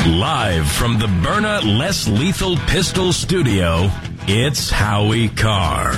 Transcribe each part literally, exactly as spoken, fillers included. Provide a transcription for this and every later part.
Live from the Byrna Less Lethal Pistol Studio, it's Howie Carr.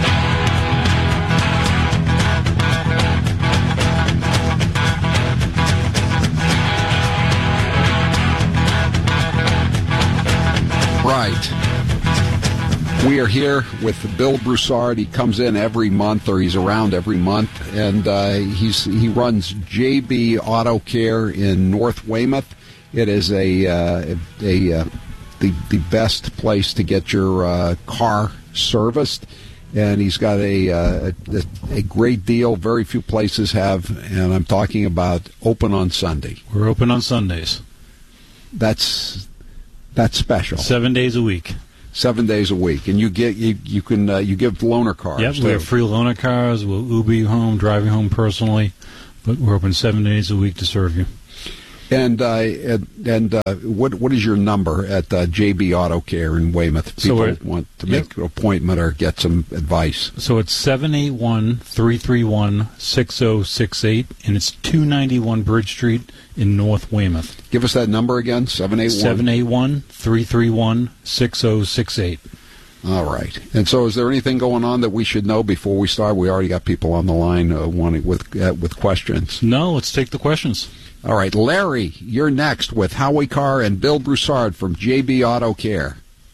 Right. We are here with Bill Broussard. He comes in every month, or he's around every month, and uh, he's he runs J B Auto Care in North Weymouth. It is a uh, a uh, the the best place to get your uh, car serviced, and he's got a, uh, a a great deal. Very few places have, and I'm talking about open on Sunday. We're open on Sundays. That's that's special. Seven days a week. Seven days a week, and you get you you can uh, you give loaner cars. Yep, too. we have free loaner cars. We'll Uber you home, drive you home personally, but we're open seven days a week to serve you. And uh, and, and uh, what what is your number at uh, J B Auto Care in Weymouth? If people so want to make yep. an appointment or get some advice. So it's seven eight one, three three one, six zero six eight, and it's two ninety-one Bridge Street in North Weymouth. Give us that number again, seven eight one. seven eight one, three three one, six zero six eight. All right. And so is there anything going on that we should know before we start? We already got people on the line uh, wanting with uh, with questions. No, let's take the questions. All right, Larry, you're next with Howie Carr and Bill Broussard from J B Auto Care.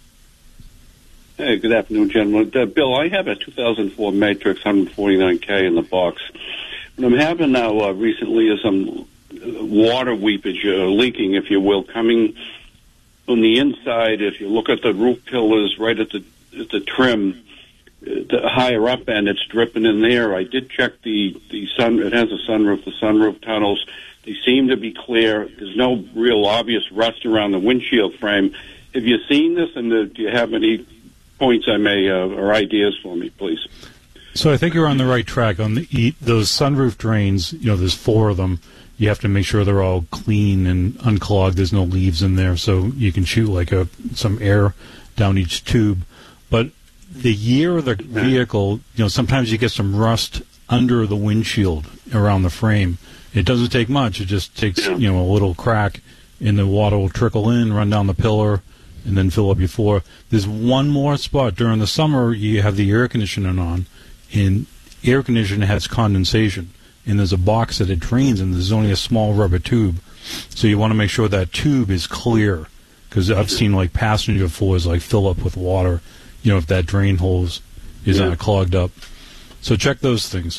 Hey, good afternoon, gentlemen. Uh, Bill, I have a two thousand four Matrix one forty-nine K in the box. What I'm having now uh, recently is some water weepage, uh, leaking, if you will, coming on the inside. If you look at the roof pillars right at the at the trim, uh, the higher up end, it's dripping in there. I did check the, the sun. It has a sunroof, the sunroof tunnels. They seem to be clear. There's no real obvious rust around the windshield frame. Have you seen this, and uh, do you have any points I may uh, or ideas for me, please? So I think you're on the right track. On the those sunroof drains, you know, there's four of them. You have to make sure they're all clean and unclogged. There's no leaves in there, so you can shoot like a some air down each tube. But the year of the vehicle, you know, sometimes you get some rust under the windshield around the frame. It doesn't take much. It just takes, you know, a little crack, and the water will trickle in, run down the pillar, and then fill up your floor. There's one more spot. During the summer, you have the air conditioning on, and air conditioning has condensation, and there's a box that it drains, and there's only a small rubber tube. So you want to make sure that tube is clear, because I've seen, like, passenger floors, like, fill up with water, you know, if that drain hose is yeah. not clogged up. So check those things.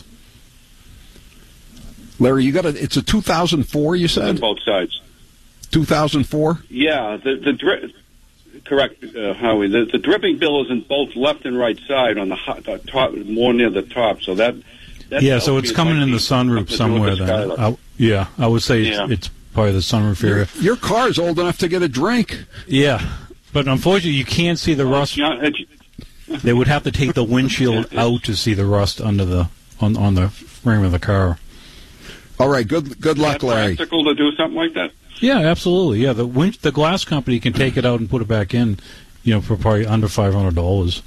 Larry, you got a, it's a two thousand four, you said? On both sides. two thousand four? Yeah, the, the dri- correct, uh, Howie. The, the dripping bill is in both left and right side on the, hot, the top, more near the top. So that. Yeah, so it's coming in the sunroof somewhere then. I, yeah, I would say it's, yeah. it's probably the sunroof area. Your, your car's old enough to get a drink. Yeah, but unfortunately you can't see the rust. They would have to take the windshield out to see the rust under the on on the frame of the car. All right, good good luck, Larry. Practical to do something like that? Yeah, absolutely. Yeah, the win- the glass company can take it out and put it back in, you know, for probably under five hundred dollars.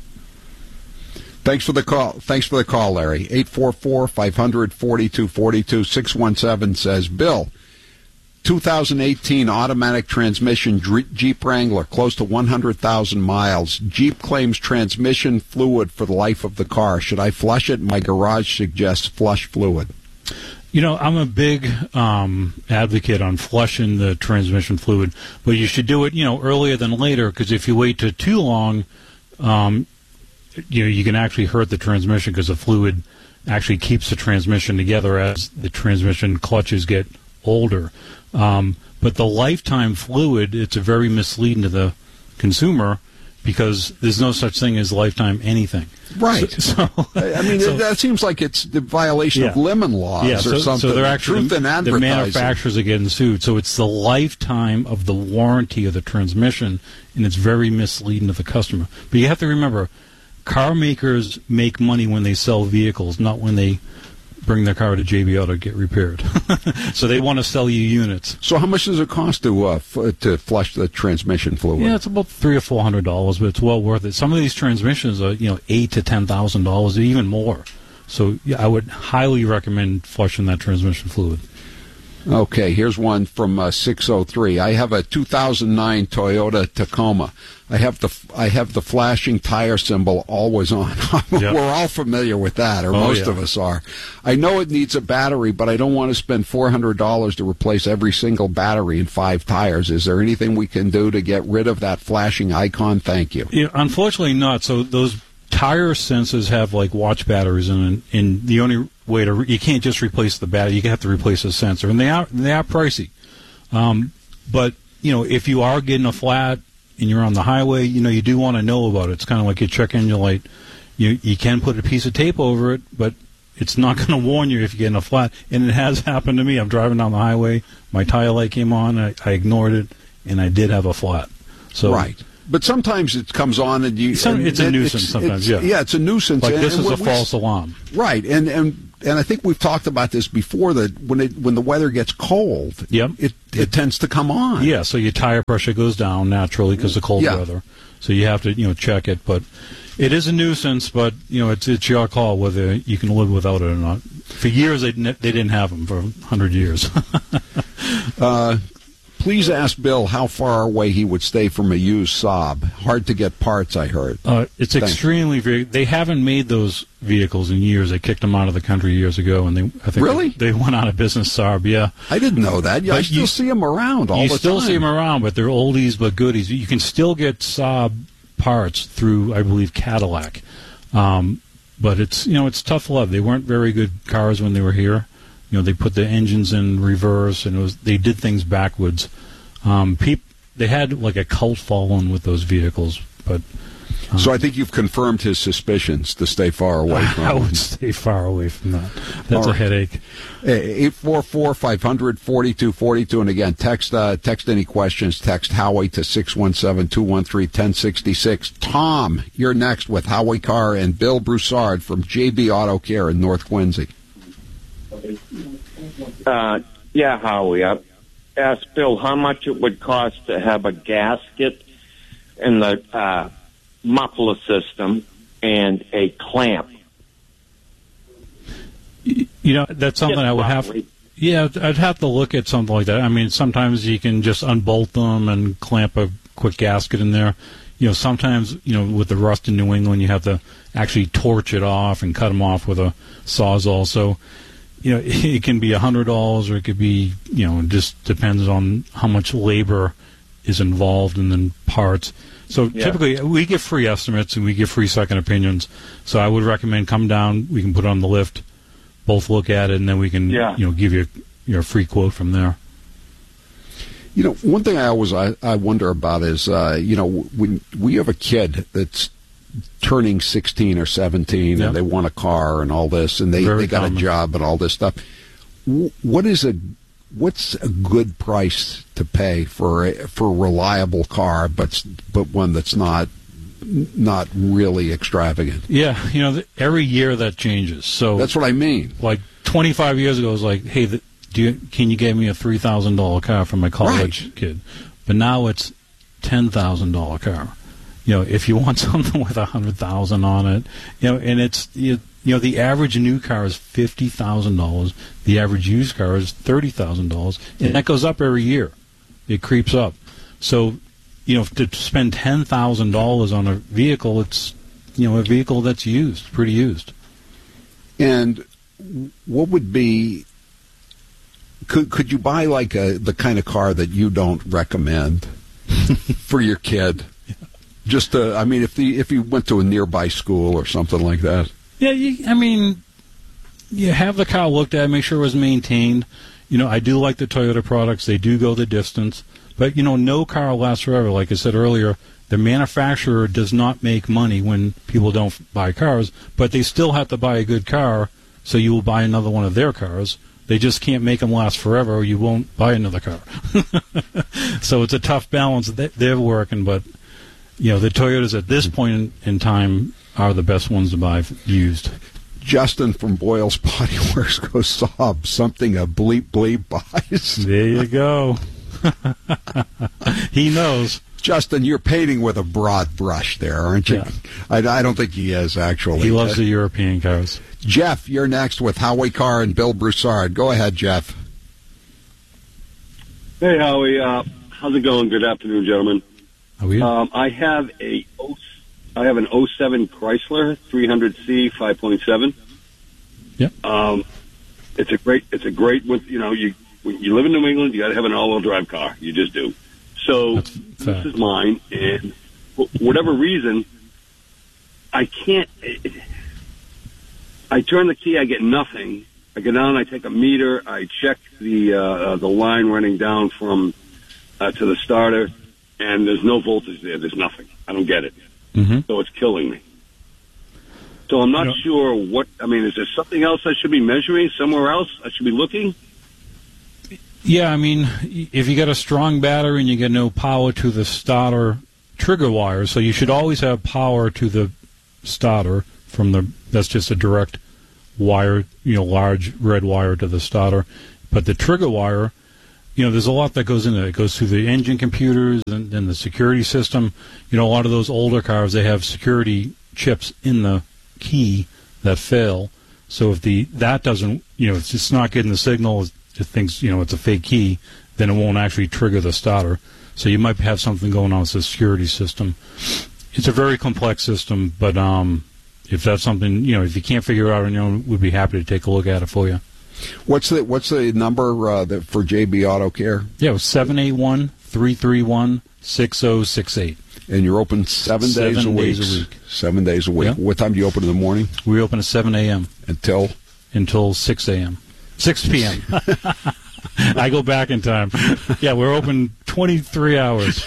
Thanks for the call. Thanks for the call, Larry. eight four four, five hundred, forty-two forty-two. six one seven says, Bill, two thousand eighteen automatic transmission Jeep Wrangler, close to one hundred thousand miles. Jeep claims transmission fluid for the life of the car. Should I flush it? My garage suggests flush fluid. You know, I'm a big um, advocate on flushing the transmission fluid, but you should do it, you know, earlier than later, because if you wait too, too long, um, you know, you can actually hurt the transmission because the fluid actually keeps the transmission together as the transmission clutches get older. Um, but the lifetime fluid, it's a very misleading to the consumer because there's no such thing as lifetime anything. Right. So, so I mean, so, that seems like it's the violation yeah. of lemon laws yeah, or so, something. So they're actually, Truth in the advertising. manufacturers are getting sued. So it's the lifetime of the warranty of the transmission, and it's very misleading to the customer. But you have to remember, car makers make money when they sell vehicles, not when they bring their car to J B Auto to get repaired. So they want to sell you units. So how much does it cost to uh, f- to flush the transmission fluid? Yeah, it's about three or four hundred dollars, but it's well worth it. Some of these transmissions are, you know, eight to ten thousand dollars, even more. So yeah, I would highly recommend flushing that transmission fluid. Okay, here's one from uh, six oh three. I have a two thousand nine Toyota Tacoma. I have the I have the flashing tire symbol always on. Yep. We're all familiar with that, or Oh, most yeah. of us are. I know it needs a battery, but I don't want to spend four hundred dollars to replace every single battery in five tires. Is there anything we can do to get rid of that flashing icon? Thank you. Yeah, unfortunately not. So those tire sensors have like watch batteries in it, and the only way to re- you can't just replace the battery. You have to replace the sensor, and they are they are pricey. Um, but you know, if you are getting a flat and you're on the highway, you know, you do want to know about it. It's kind of like your check engine light. You you can put a piece of tape over it, but it's not going to warn you if you're getting a flat. And it has happened to me. I'm driving down the highway, my tire light came on, I, I ignored it, and I did have a flat. So Right. But sometimes it comes on and you... Some- and it's a it- nuisance it's- sometimes, it's- yeah. Yeah, it's a nuisance. like and- this and is a what we- false alarm. Right, and and and I think we've talked about this before, that when it when the weather gets cold, Yep. it it tends to come on. Yeah, so your tire pressure goes down naturally because of cold Yeah. weather. So you have to, you know, check it. But it is a nuisance. But you know, it's it's your call whether you can live without it or not. For years, they didn't, they didn't have them for a hundred years. Uh, please ask Bill how far away he would stay from a used Saab. Hard to get parts, I heard. uh, it's Thanks. extremely very. They haven't made those vehicles in years. They kicked them out of the country years ago, and they I think Really? they, they went out of business. Saab, yeah. I didn't know that. Yeah, I But still you- see them around all you the still time. see them around, but they're oldies but goodies. You can still get Saab parts through, I believe, Cadillac. Um, but it's you know it's tough love. They weren't very good cars when they were here. You know, they put the engines in reverse, and it was they did things backwards. Um, peop, they had like a cult following with those vehicles, but um, So I think you've confirmed his suspicions to stay far away from I them. would stay far away from that. That's All a right. Uh, headache. eight four four, five hundred, forty-two forty-two. And again, text uh, text any questions. Text Howie to six one seven, two one three, one oh six six. Tom, you're next with Howie Carr and Bill Broussard from J B Auto Care in North Quincy. Uh, yeah, Howie. I asked Bill how much it would cost to have a gasket in the uh, muffler system and a clamp. You know, that's something Just I would roughly. have. Yeah, I'd have to look at something like that. I mean, sometimes you can just unbolt them and clamp a quick gasket in there. You know, sometimes, you know, with the rust in New England, you have to actually torch it off and cut them off with a Sawzall. So, you know, it can be one hundred dollars or it could be, you know, it just depends on how much labor is involved in the parts. So Yeah. typically, we give free estimates and we give free second opinions. So I would recommend come down, we can put it on the lift, both look at it, and then we can, Yeah. you know, give you a, you know, free quote from there. You know, one thing I always I, I wonder about is, uh, you know, when we have a kid that's turning sixteen or seventeen Yeah. and they want a car and all this, and they, Very they got common. a job and all this stuff. W- What is a what's a good price to pay for a, for a reliable car, but s- but one that's not not really extravagant? Yeah, you know, th- every year that changes. So That's what I mean. like twenty-five years ago, it was like, hey, the, do you, can you get me a three thousand dollars car for my college Right. kid? But now it's ten thousand dollars car. You know, if you want something with one hundred thousand dollars on it, you know, and it's, you, you know, the average new car is fifty thousand dollars. The average used car is thirty thousand dollars. And that goes up every year. It creeps up. So, you know, to spend ten thousand dollars on a vehicle, it's, you know, a vehicle that's used, pretty used. And what would be could could you buy like a the kind of car that you don't recommend for your kid? Just uh, I mean, if the if you went to a nearby school or something like that. Yeah, you, I mean, you have the car looked at, make sure it was maintained. You know, I do like the Toyota products. They do go the distance. But, you know, no car lasts forever. Like I said earlier, the manufacturer does not make money when people don't buy cars, but they still have to buy a good car, so you will buy another one of their cars. They just can't make them last forever, or you won't buy another car. So it's a tough balance that they're working, but, you know, the Toyotas at this point in, in time are the best ones to buy used. Justin from Boyle's Body Works goes Saab, something a bleep bleep buys. There you go. He knows. Justin, you're painting with a broad brush there, aren't you? Yeah. I, I don't think he is, actually. He loves the European cars. Jeff, you're next with Howie Carr and Bill Broussard. Go ahead, Jeff. Hey, Howie. Uh, how's it going? Good afternoon, gentlemen. How are you? Um, I have a I have an oh seven Chrysler three hundred C five point seven. Yep. Um, it's a great. It's a great. You know, you when you live in New England, you got to have an all-wheel drive car. You just do. So this is mine, and for whatever reason, I can't. It, I turn the key, I get nothing. I get down, I take a meter, I check the uh, the line running down from uh, to the starter, and there's no voltage there. There's nothing. I don't get it. Mm-hmm. So it's killing me. So I'm not you know, sure what, I mean, is there something else I should be measuring, somewhere else I should be looking? Yeah, I mean, if you got a strong battery and you get no power to the starter trigger wire, so you should always have power to the starter from the, that's just a direct wire, you know, large red wire to the starter. But the trigger wire, you know, there's a lot that goes into it. It goes through the engine computers and, and the security system. You know, a lot of those older cars, they have security chips in the key that fail. So if the that doesn't, you know, it's just not getting the signal, it thinks, you know, it's a fake key, then it won't actually trigger the starter. So you might have something going on with the security system. It's a very complex system, but um, if that's something, you know, if you can't figure it out on your own, we'd be happy to take a look at it for you. What's the what's the number uh, that for J B Auto Care? Yeah, it was seven eight one, three three one, six oh six eight. And you're open seven, seven days a week. Days a week. Seven days a week. Yeah. What time do you open in the morning? We open at seven a.m. Until? Until six a.m. six p.m. I go back in time. Yeah, we're open twenty-three hours.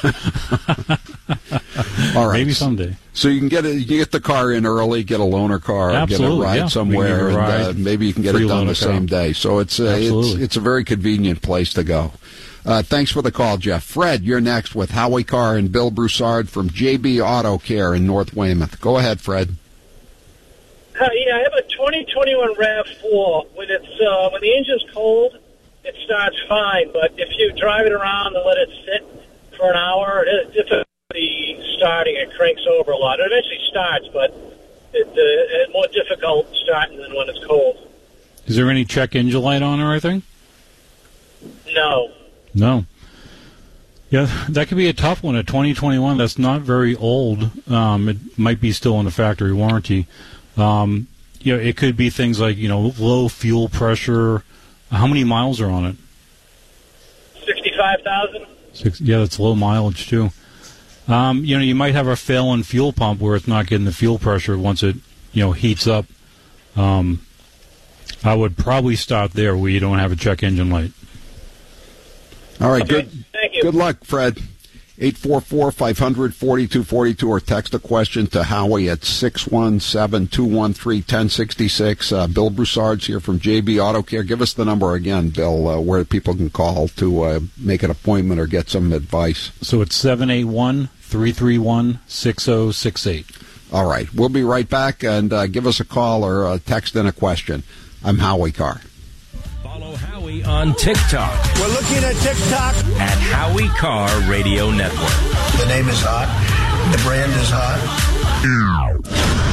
All right. Maybe someday. So you can get it, you can get the car in early, get a loaner car, Absolutely, get a ride yeah. somewhere, a ride, and uh, maybe you can get it done the same car. day. So it's, uh, it's it's a very convenient place to go. Uh, thanks for the call, Jeff. Fred, you're next with Howie Carr and Bill Broussard from J B Auto Care in North Weymouth. Go ahead, Fred. Uh, yeah, I have a twenty twenty-one RAV four. When it's uh, when the engine's cold, it starts fine. But if you drive it around and let it sit for an hour, it's difficult starting. It cranks over a lot. It eventually starts, but it, uh, it's more difficult starting than when it's cold. Is there any check engine light on or anything? No. No. Yeah, that could be a tough one. A twenty twenty-one, that's not very old. Um, it might be still in the factory warranty. Um, you know, it could be things like, you know, low fuel pressure. How many miles are on it? sixty-five thousand. Six, yeah, that's low mileage, too. Um, you know, you might have a failing fuel pump where it's not getting the fuel pressure once it, you know, heats up. Um, I would probably start there where you don't have a check engine light. All right, okay. good. Thank you. Good luck, Fred. eight four four, five hundred, forty-two forty-two or text a question to Howie at six one seven, two one three, one oh six six. Uh, Bill Broussard's here from J B Auto Care. Give us the number again, Bill, uh, where people can call to uh, make an appointment or get some advice. So it's seven eight one, three three one, six oh six eight. All right. We'll be right back, and uh, give us a call or uh, text in a question. I'm Howie Carr. Follow Howie on TikTok. We're looking at TikTok. At Howie Carr Radio Network. The name is hot. The brand is hot.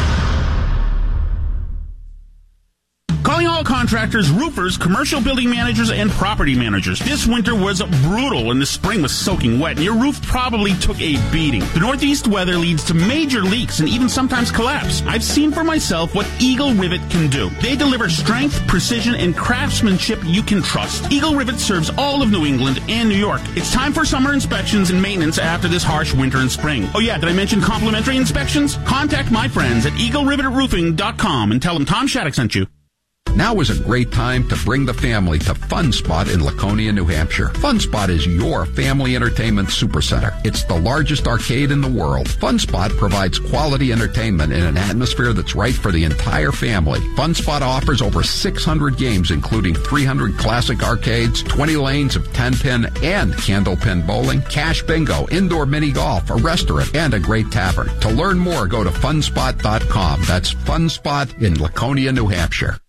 Calling all contractors, roofers, commercial building managers, and property managers. This winter was brutal and the spring was soaking wet, and your roof probably took a beating. The northeast weather leads to major leaks and even sometimes collapse. I've seen for myself what Eagle Rivet can do. They deliver strength, precision, and craftsmanship you can trust. Eagle Rivet serves all of New England and New York. It's time for summer inspections and maintenance after this harsh winter and spring. Oh yeah, did I mention complimentary inspections? Contact my friends at eagle rivet roofing dot com and tell them Tom Shattuck sent you. Now is a great time to bring the family to Fun Spot in Laconia, New Hampshire. Fun Spot is your family entertainment supercenter. It's the largest arcade in the world. Fun Spot provides quality entertainment in an atmosphere that's right for the entire family. Fun Spot offers over six hundred games, including three hundred classic arcades, twenty lanes of ten-pin and candlepin bowling, cash bingo, indoor mini golf, a restaurant, and a great tavern. To learn more, go to fun spot dot com. That's Fun Spot in Laconia, New Hampshire.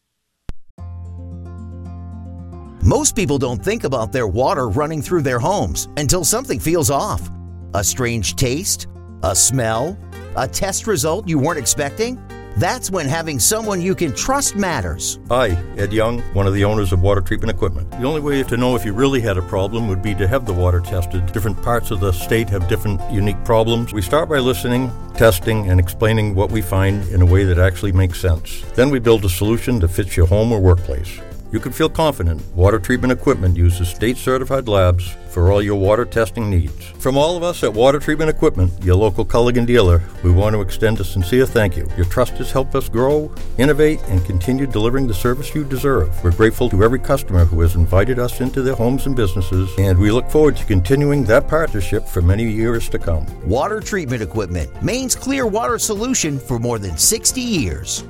Most people don't think about their water running through their homes until something feels off. A strange taste? A smell? A test result you weren't expecting? That's when having someone you can trust matters. Hi, Ed Young, one of the owners of Water Treatment Equipment. The only way to know if you really had a problem would be to have the water tested. Different parts of the state have different unique problems. We start by listening, testing, and explaining what we find in a way that actually makes sense. Then we build a solution that fits your home or workplace. You can feel confident Water Treatment Equipment uses state-certified labs for all your water testing needs. From all of us at Water Treatment Equipment, your local Culligan dealer, we want to extend a sincere thank you. Your trust has helped us grow, innovate, and continue delivering the service you deserve. We're grateful to every customer who has invited us into their homes and businesses, and we look forward to continuing that partnership for many years to come. Water Treatment Equipment, Maine's clear water solution for more than sixty years.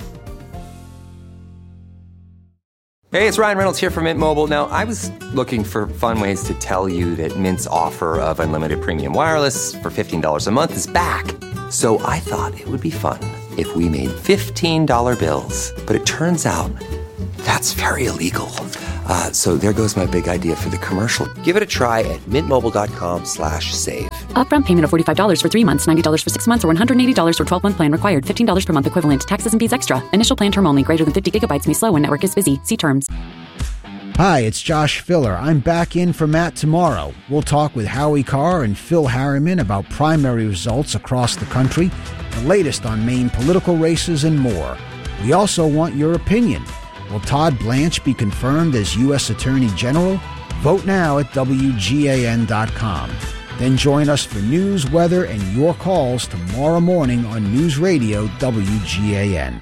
Hey, it's Ryan Reynolds here from Mint Mobile. Now, I was looking for fun ways to tell you that Mint's offer of unlimited premium wireless for fifteen dollars a month is back. So I thought it would be fun if we made fifteen dollar bills. But it turns out that's very illegal. Uh, so there goes my big idea for the commercial. Give it a try at mintmobile.com slash save. Upfront payment of forty-five dollars for three months, ninety dollars for six months, or one hundred eighty dollars for twelve-month plan required. fifteen dollars per month equivalent. Taxes and fees extra. Initial plan term only. Greater than fifty gigabytes may slow when network is busy. See terms. Hi, it's Josh Filler. I'm back in for Matt tomorrow. We'll talk with Howie Carr and Phil Harriman about primary results across the country, the latest on Maine political races, and more. We also want your opinion. Will Todd Blanche be confirmed as U S Attorney General? Vote now at W G A N dot com. Then join us for news, weather, and your calls tomorrow morning on News Radio W G A N.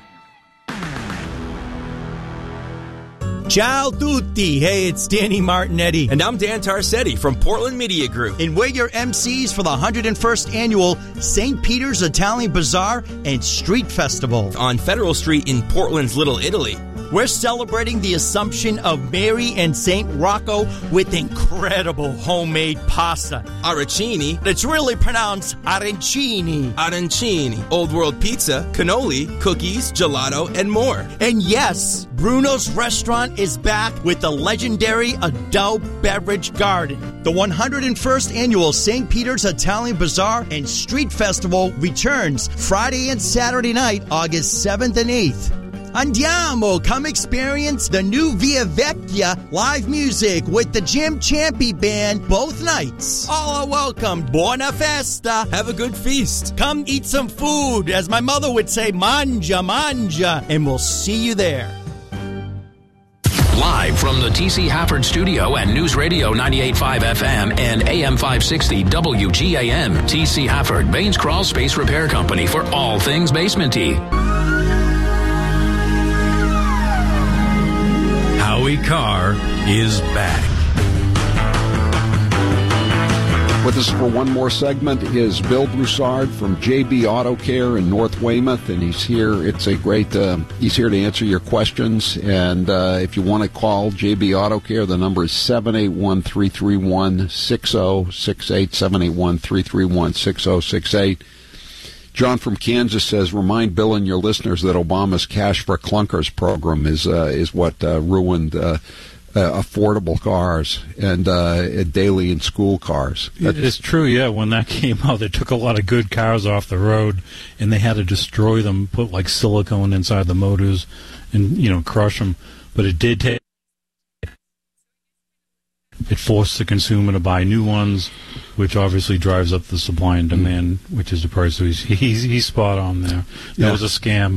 Ciao tutti! Hey, it's Danny Martinetti. And I'm Dan Tarsetti from Portland Media Group. And we're your M Cs for the one hundred first Annual Saint Peter's Italian Bazaar and Street Festival on Federal Street in Portland's Little Italy. We're celebrating the Assumption of Mary and Saint Rocco with incredible homemade pasta. Arancini. It's really pronounced arancini. Arancini. Old World Pizza, cannoli, cookies, gelato, and more. And yes, Bruno's Restaurant is back with the legendary Adult Beverage Garden. The one hundred first Annual Saint Peter's Italian Bazaar and Street Festival returns Friday and Saturday night, August seventh and eighth. Andiamo! Come experience the new Via Vecchia live music with the Jim Champy Band both nights. All are welcome. Buona festa. Have a good feast. Come eat some food. As my mother would say, manja, manja. And we'll see you there. Live from the T C Hafford Studio at News Radio ninety-eight point five F M and A M five sixty W G A N. T C Hafford, Baines Crawl Space Repair Company for all things basement-y. Howie Carr is back. With us for one more segment is Bill Broussard from J B Auto Care in North Weymouth, and he's here. It's a great, uh, he's here to answer your questions, and uh, if you want to call J B Auto Care, the number is seven eight one, three three one, six zero six eight, seven eight one, three three one, six zero six eight. John from Kansas says, remind Bill and your listeners that Obama's Cash for Clunkers program is uh, is what uh, ruined uh, uh, affordable cars and uh, daily and school cars. It's true, yeah. When that came out, they took a lot of good cars off the road, and they had to destroy them, put like silicone inside the motors, and you know, crush them. But it did take. It forced the consumer to buy new ones, which obviously drives up the supply and demand, mm. which is the price. So he's, he's, he's spot on there. That yeah. was a scam.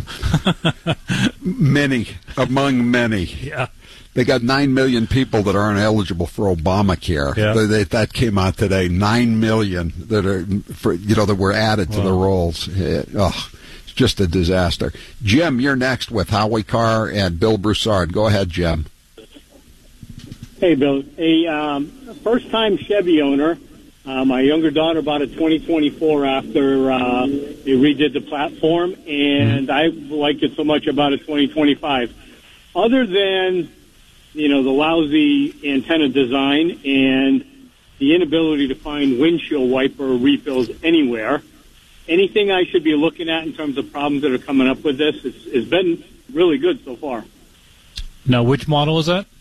Many, among many. Yeah. They got nine million people that aren't eligible for Obamacare. Yeah. They, they, that came out today. Nine million that are, for, you know, that were added to wow. the rolls. Oh, it's just a disaster. Jim, you're next with Howie Carr and Bill Broussard. Go ahead, Jim. Hey, Bill. A um, first-time Chevy owner. Uh, my younger daughter bought a twenty twenty-four after uh, they redid the platform, and I liked it so much about a twenty twenty-five. Other than, you know, the lousy antenna design and the inability to find windshield wiper refills anywhere, anything I should be looking at in terms of problems that are coming up with this? It's, it's been really good so far. Now, which model is that?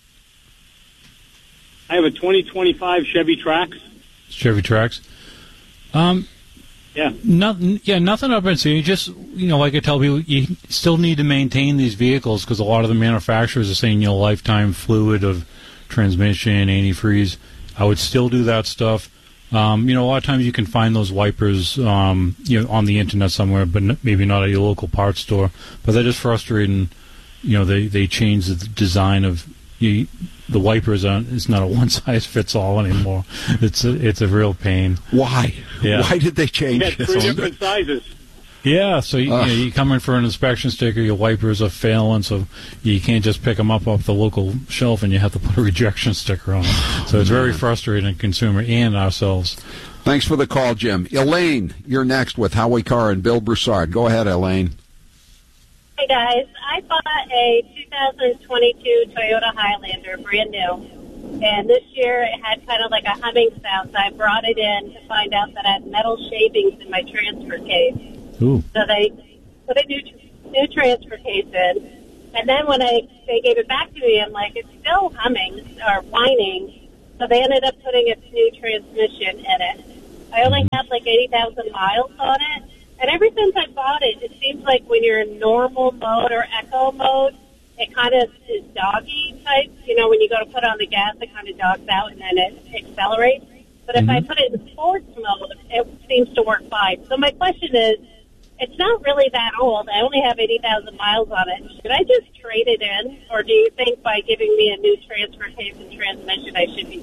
I have a twenty twenty-five Chevy Trax. Chevy Trax. Um, Yeah. Nothing. Yeah, nothing I've been seeing. You just, you know, like I tell people, you still need to maintain these vehicles because a lot of the manufacturers are saying, you know, lifetime fluid of transmission, antifreeze. I would still do that stuff. Um, you know, a lot of times you can find those wipers, um, you know, on the internet somewhere, but n- maybe not at your local parts store. But they're just frustrating. You know, they they change the design of you, the wipers. On it's not a one size fits all anymore. It's a, it's a real pain. Why? Yeah. Why did they change? You got three different sizes. Yeah, so you, Uh. you, know, you come in for an inspection sticker, your wipers are failing, so you can't just pick them up off the local shelf, and you have to put a rejection sticker on them. So it's very frustrating, consumer and ourselves. Thanks for the call, Jim. Elaine, you're next with Howie Carr and Bill Broussard. Go ahead, Elaine. Hey, guys. I bought a two thousand twenty-two Toyota Highlander, brand new. And this year it had kind of like a humming sound, so I brought it in to find out that I had metal shavings in my transfer case. Ooh. So they put a new new transfer case in, and then when I they gave it back to me, I'm like, it's still humming or whining. So they ended up putting a new transmission in it. I only have like eighty thousand miles on it, and ever since I bought it, it seems like when you're in normal mode or echo mode, it kind of is doggy type. You know, when you go to put on the gas, it kind of dogs out and then it accelerates. But if I put it in sports mode, it seems to work fine. So my question is, it's not really that old. I only have eighty thousand miles on it. Should I just trade it in? Or do you think by giving me a new transfer case and transmission, I should be